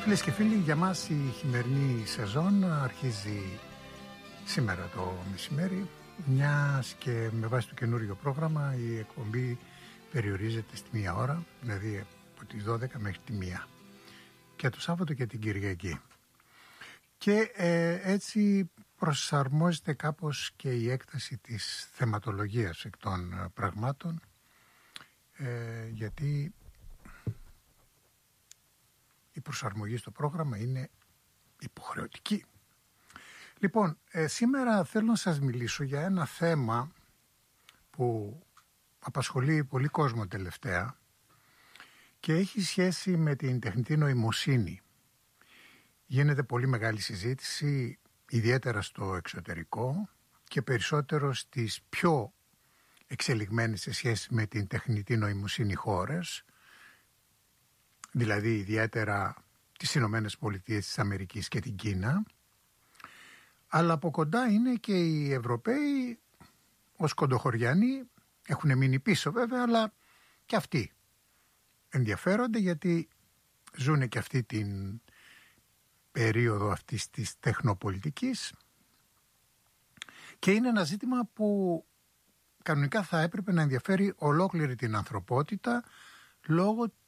Φίλες και φίλοι, για μας η χειμερινή σεζόν αρχίζει σήμερα το μεσημέρι, μιας και με βάση το καινούριο πρόγραμμα η εκπομπή περιορίζεται στη 1 ώρα, δηλαδή από τις 12 μέχρι τη 1 και το Σάββατο και την Κυριακή. Και έτσι προσαρμόζεται κάπως και η έκταση της θεματολογίας εκ των πραγμάτων, γιατί η προσαρμογή στο πρόγραμμα είναι υποχρεωτική. Λοιπόν, σήμερα θέλω να σας μιλήσω για ένα θέμα που απασχολεί πολύ κόσμο τελευταία και έχει σχέση με την τεχνητή νοημοσύνη. Γίνεται πολύ μεγάλη συζήτηση, ιδιαίτερα στο εξωτερικό και περισσότερο στις πιο εξελιγμένες σε σχέση με την τεχνητή νοημοσύνη χώρες, δηλαδή ιδιαίτερα τις Ηνωμένες Πολιτείες της Αμερικής και την Κίνα, αλλά από κοντά είναι και οι Ευρωπαίοι ως κοντοχωριανοί, έχουν μείνει πίσω βέβαια, αλλά και αυτοί ενδιαφέρονται γιατί ζουν και αυτή την περίοδο αυτής της τεχνοπολιτικής και είναι ένα ζήτημα που κανονικά θα έπρεπε να ενδιαφέρει ολόκληρη την ανθρωπότητα λόγω